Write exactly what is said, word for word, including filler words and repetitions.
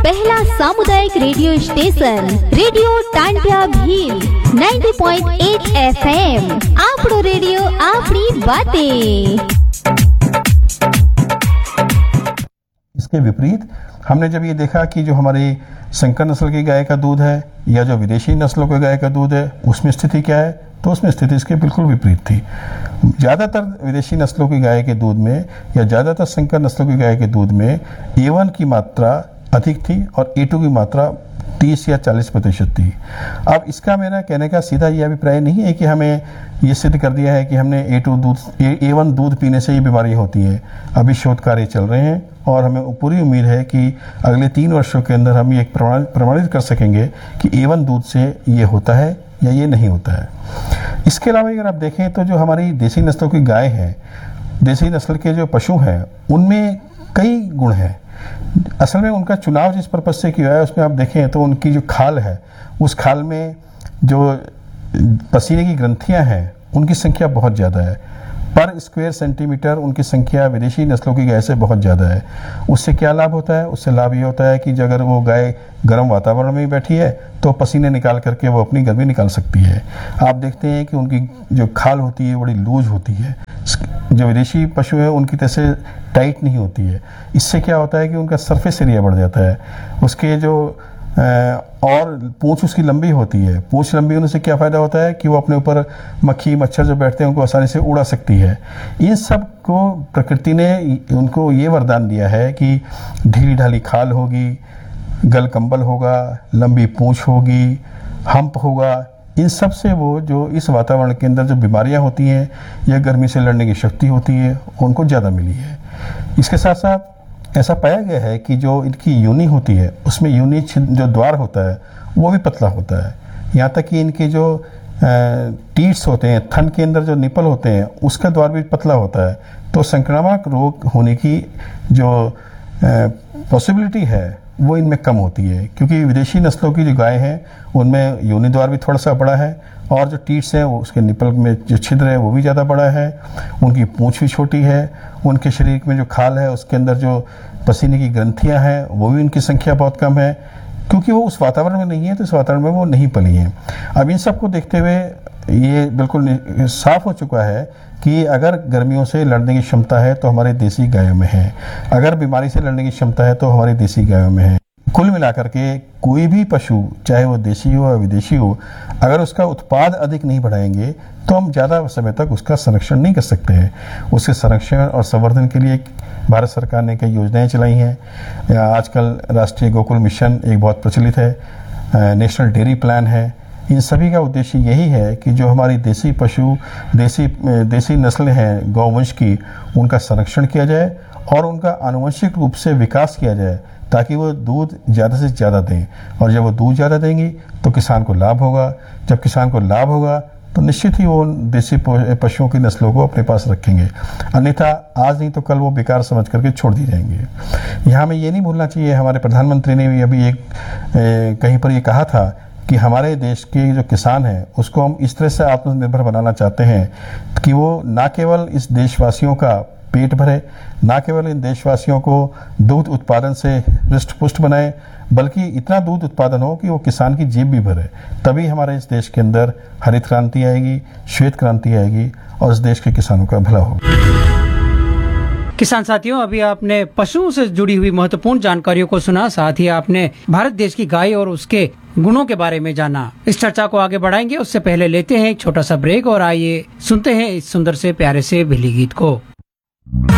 पहला सामुदायिक radio station radio Tantia Bhil नब्बे पॉइंट आठ एफ एम। आपड़ो रेडियो आपड़ी बातें। इसके विपरीत हमने जब ये देखा कि जो हमारी संकर नस्ल की गाय का दूध है या जो विदेशी नस्लों की गाय का दूध है उसमें स्थिति क्या है, तो उसमें स्थिति इसके बिल्कुल विपरीत थी। ज़्यादातर विदेशी नस्लों की गाय के दूध में या ज़्यादातर संकर नस्लों की गाय के दूध में ए वन की मात्रा अधिक थी और ए टू की मात्रा तीस या चालीस प्रतिशत थी। अब इसका मेरा कहने का सीधा ये अभिप्राय नहीं है कि हमें ये सिद्ध कर दिया है कि हमने ए टू दूध ए वन दूध पीने से ये बीमारी होती है। अभी शोध कार्य चल रहे हैं और हमें पूरी उम्मीद है कि अगले तीन वर्षों के अंदर हम ये प्रमाणित कर सकेंगे कि ए वन दूध से ये होता है या ये नहीं होता है। इसके अलावा अगर आप देखें तो जो हमारी देसी नस्लों की गाय है, देसी नस्ल के जो पशु हैं उनमें कई गुण हैं। असल में उनका चुनाव जिस पर्पज से किया है उसमें आप देखें तो उनकी जो खाल है उस खाल में जो पसीने की ग्रंथियां हैं उनकी संख्या बहुत ज़्यादा है। पर स्क्वायर सेंटीमीटर उनकी संख्या विदेशी नस्लों की गाय से बहुत ज़्यादा है। उससे क्या लाभ होता है? उससे लाभ ये होता है कि अगर वो गाय गर्म वातावरण में बैठी है तो पसीने निकाल करके वो अपनी गर्मी निकाल सकती है। आप देखते हैं कि उनकी जो खाल होती है बड़ी लूज होती है। जो विदेशी पशु है उनकी तरह से टाइट नहीं होती है। इससे क्या होता है कि उनका सरफेस एरिया बढ़ जाता है। उसके जो और पूंछ उसकी लंबी होती है। पूंछ लंबी होने से क्या फ़ायदा होता है कि वो अपने ऊपर मक्खी मच्छर जो बैठते हैं उनको आसानी से उड़ा सकती है। इन सब को प्रकृति ने उनको ये वरदान दिया है कि ढीली ढाली खाल होगी, गल कंबल होगा, लंबी पूंछ होगी, हम्प होगा। इन सब से वो जो इस वातावरण के अंदर जो बीमारियां होती हैं या गर्मी से लड़ने की शक्ति होती है उनको ज़्यादा मिली है। इसके साथ साथ ऐसा पाया गया है कि जो इनकी यूनी होती है उसमें यूनी जो द्वार होता है वो भी पतला होता है। यहाँ तक कि इनके जो टीट्स होते हैं, थन के अंदर जो निपल होते हैं उसका द्वार भी पतला होता है। तो संक्रामक रोग होने की जो पॉसिबिलिटी है वो इनमें कम होती है, क्योंकि विदेशी नस्लों की जो गाय हैं उनमें योनि द्वार भी थोड़ा सा बड़ा है और जो टीट्स हैं वो उसके निपल में जो छिद्र है वो भी ज़्यादा बड़ा है। उनकी पूंछ भी छोटी है। उनके शरीर में जो खाल है उसके अंदर जो पसीने की ग्रंथियां हैं वो भी उनकी संख्या बहुत कम है, क्योंकि वो उस वातावरण में नहीं है, तो इस वातावरण में वो नहीं पली हैं। अब इन सब को देखते हुए ये बिल्कुल साफ हो चुका है कि अगर गर्मियों से लड़ने की क्षमता है तो हमारे देसी गायों में है, अगर बीमारी से लड़ने की क्षमता है तो हमारी देसी गायों में है। कुल मिलाकर के कोई भी पशु चाहे वो देसी हो या विदेशी हो, अगर उसका उत्पाद अधिक नहीं बढ़ाएंगे तो हम ज़्यादा समय तक उसका संरक्षण नहीं कर सकते हैं। उसके संरक्षण और संवर्धन के लिए भारत सरकार ने कई योजनाएं चलाई हैं। आजकल राष्ट्रीय गोकुल मिशन एक बहुत प्रचलित है, नेशनल डेयरी प्लान है। इन सभी का उद्देश्य यही है कि जो हमारी देसी पशु देसी देसी नस्लें हैं गौवंश की, उनका संरक्षण किया जाए और उनका आनुवंशिक रूप से विकास किया जाए ताकि वो दूध ज़्यादा से ज़्यादा दें। और जब वो दूध ज़्यादा देंगी तो किसान को लाभ होगा। जब किसान को लाभ होगा तो निश्चित ही वो देसी पशुओं की नस्लों को अपने पास रखेंगे, अन्यथा आज नहीं तो कल वो बेकार समझ करके छोड़ दी जाएंगे। यहाँ में ये नहीं भूलना चाहिए, हमारे प्रधानमंत्री ने भी अभी एक ए, कहीं पर ये कहा था कि हमारे देश के जो किसान हैं उसको हम इस तरह से आत्मनिर्भर बनाना चाहते हैं कि वो ना केवल इस देशवासियों का पेट भरे, ना केवल इन देशवासियों को दूध उत्पादन से हृष्ट पुष्ट बनाए, बल्कि इतना दूध उत्पादन हो कि वो किसान की जेब भी भरे। तभी हमारे इस देश के अंदर हरित क्रांति आएगी, श्वेत क्रांति आएगी और इस देश के किसानों का भला होगा। किसान साथियों, अभी आपने पशुओं से जुड़ी हुई महत्वपूर्ण जानकारियों को सुना, साथ ही आपने भारत देश की गाय और उसके गुणों के बारे में जाना। इस चर्चा को आगे बढ़ाएंगे, उससे पहले लेते हैं एक छोटा सा ब्रेक और आइए सुनते हैं इस सुंदर से प्यारे से भिली गीत को।